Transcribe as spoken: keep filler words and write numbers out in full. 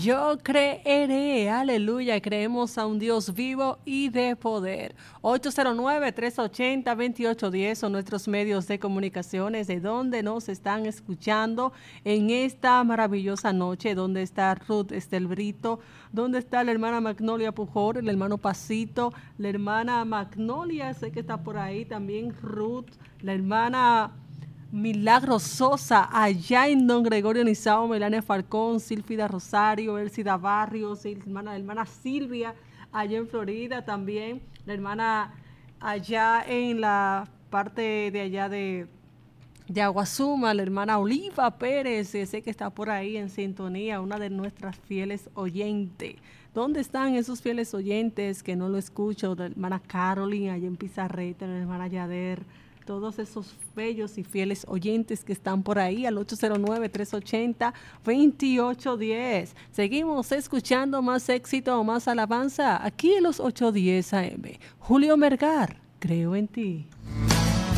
Yo creeré, aleluya, creemos a un Dios vivo y de poder. ocho cero nueve, tres ocho cero, dos ocho uno cero son nuestros medios de comunicaciones, de donde nos están escuchando en esta maravillosa noche, donde está Ruth Estelbrito, donde está la hermana Magnolia Pujol, el hermano Pasito, la hermana Magnolia, sé que está por ahí también Ruth, la hermana Milagro Sosa, allá en Don Gregorio Nizao, Melania Falcón, Silfida Rosario, Elcida Barrios, la hermana, la hermana Silvia, allá en Florida también, la hermana allá en la parte de allá de, de Aguazuma, la hermana Oliva Pérez, sé que está por ahí en sintonía, una de nuestras fieles oyentes. ¿Dónde están esos fieles oyentes que no lo escucho? La hermana Caroline, allá en Pizarreta, la hermana Yader, todos esos bellos y fieles oyentes que están por ahí al ocho cero nueve, tres ocho cero, dos ocho uno cero. Seguimos escuchando más éxito, más alabanza aquí en los ocho diez A M. Julio Mergar, creo en ti.